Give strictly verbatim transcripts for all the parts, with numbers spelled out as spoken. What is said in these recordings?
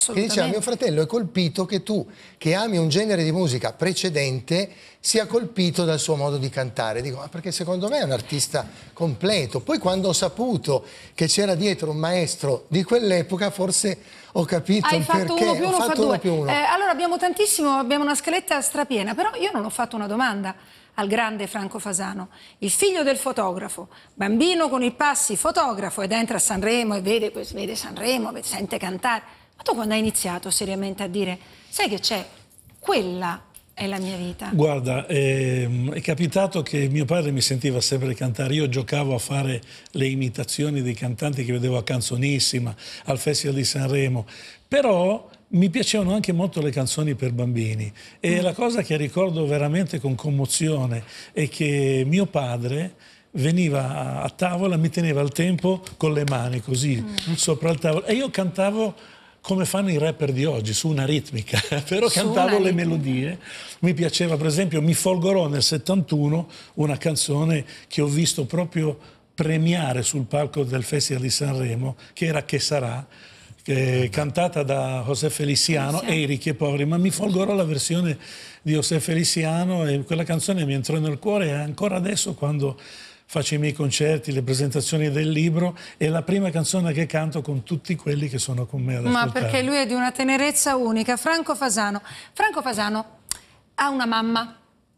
Che diceva, mio fratello è colpito che tu, che ami un genere di musica precedente, sia colpito dal suo modo di cantare. Dico, ma perché secondo me è un artista completo. Poi quando ho saputo che c'era dietro un maestro di quell'epoca, forse ho capito Hai il fatto perché. uno più uno, ho fatto fa due. uno più uno. Eh, allora abbiamo tantissimo, abbiamo una scaletta strapiena, però io non ho fatto una domanda al grande Franco Fasano, il figlio del fotografo, bambino con i passi, fotografo, ed entra a Sanremo e vede, vede Sanremo, sente cantare. Ma tu quando hai iniziato seriamente a dire, sai che c'è, quella è la mia vita? Guarda, ehm, è capitato che mio padre mi sentiva sempre cantare, io giocavo a fare le imitazioni dei cantanti che vedevo a Canzonissima, al Festival di Sanremo, però mi piacevano anche molto le canzoni per bambini e mm. la cosa che ricordo veramente con commozione è che mio padre veniva a tavola, mi teneva al tempo con le mani così mm. sopra il tavolo e io cantavo come fanno i rapper di oggi, su una ritmica, però su cantavo le melodie. Mi piaceva, per esempio, Mi folgorò nel settantuno, una canzone che ho visto proprio premiare sul palco del Festival di Sanremo, che era Che sarà, che cantata da José Feliciano e i Ricchi e Poveri, ma Mi folgorò la versione di José Feliciano e quella canzone mi entrò nel cuore e ancora adesso quando faccio i miei concerti, le presentazioni del libro, è la prima canzone che canto con tutti quelli che sono con me ad ascoltare. Ma perché lui è di una tenerezza unica. Franco Fasano. Franco Fasano ha una mamma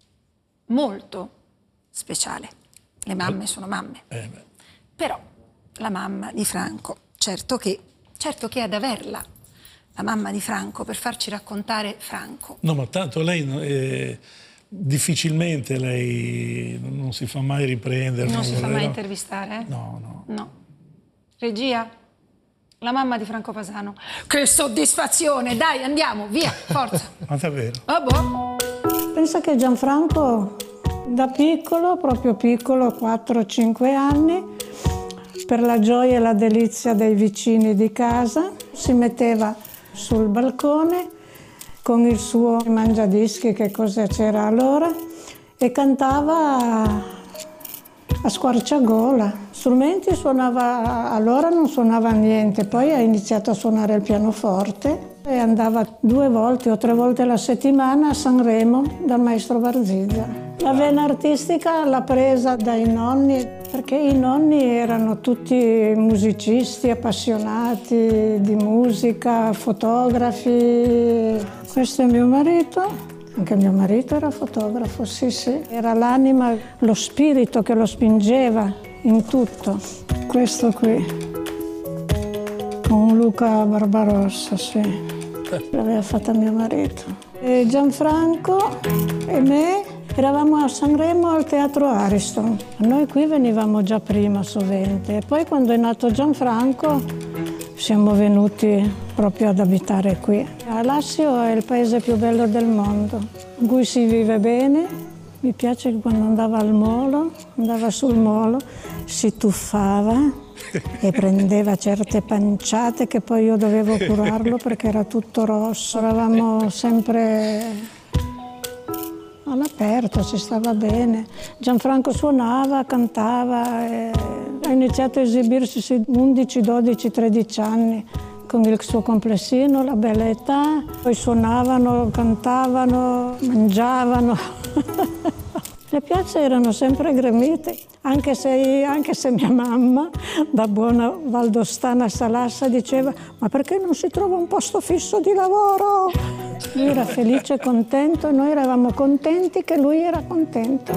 molto speciale. Le mamme sono mamme. Eh beh. Però la mamma di Franco, certo che, certo che è ad averla, la mamma di Franco, per farci raccontare Franco. No, ma tanto lei... Eh... difficilmente lei non si fa mai riprendere. Non, non si fa mai no. intervistare? Eh? No, no. No. Regia, la mamma di Franco Fasano. Che soddisfazione! Dai, andiamo, via, forza. Ma davvero? Oh, boh. Pensa che Gianfranco da piccolo, proprio piccolo, quattro cinque anni, per la gioia e la delizia dei vicini di casa, si metteva sul balcone con il suo mangiadischi, che cosa c'era allora, e cantava a squarciagola. Strumenti suonava, allora non suonava niente, poi ha iniziato a suonare il pianoforte e andava due volte o tre volte alla settimana a Sanremo dal maestro Barziglia. La vena artistica l'ha presa dai nonni, perché i nonni erano tutti musicisti, appassionati di musica, fotografi. Questo è mio marito, anche mio marito era fotografo, sì sì. Era l'anima, lo spirito che lo spingeva in tutto. Questo qui, con Luca Barbarossa, sì. L'aveva fatta mio marito. E Gianfranco e me eravamo a Sanremo al Teatro Ariston. Noi qui venivamo già prima sovente. E poi quando è nato Gianfranco siamo venuti proprio ad abitare qui. Alassio è il paese più bello del mondo, in cui si vive bene. Mi piace che quando andava al molo, andava sul molo, si tuffava e prendeva certe panciate che poi io dovevo curarlo perché era tutto rosso. Eravamo sempre all'aperto, si stava bene. Gianfranco suonava, cantava, e ha iniziato a esibirsi undici, dodici, tredici anni con il suo complessino, La bella età. Poi suonavano, cantavano, mangiavano. Le piazze erano sempre gremite, anche se, anche se mia mamma, da buona valdostana salassa, diceva «Ma perché non si trova un posto fisso di lavoro?» Lui era felice e contento e noi eravamo contenti che lui era contento.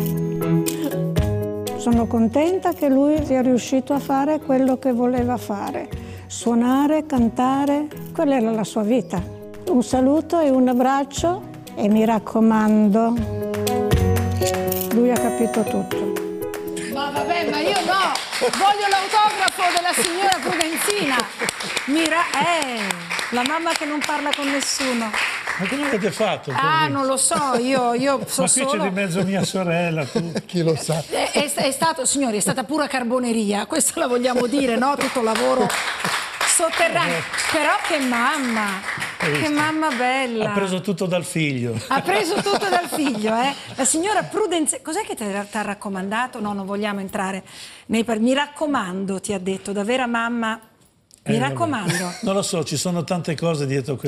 Sono contenta che lui sia riuscito a fare quello che voleva fare, suonare, cantare, quella era la sua vita. Un saluto e un abbraccio e mi raccomando, lui ha capito tutto. Ma vabbè, ma io no! Voglio l'autografo della signora Prudenzina! Mira, eh, la mamma che non parla con nessuno. Ma come avete fatto? Ah, non lo so, io, io so Ma qui solo... c'è di mezzo mia sorella, tu. Chi lo sa? È, è, è stato, signori, è stata pura carboneria, questo la vogliamo dire, no? Tutto lavoro sotterraneo. Però che mamma! Che mamma bella! Ha preso tutto dal figlio. Ha preso tutto dal figlio, eh? La signora Prudenzina, cos'è che ti ha raccomandato? No, non vogliamo entrare nei par... Mi raccomando, ti ha detto, da vera mamma Mi Eh, vabbè. raccomando. Non lo so, ci sono tante cose dietro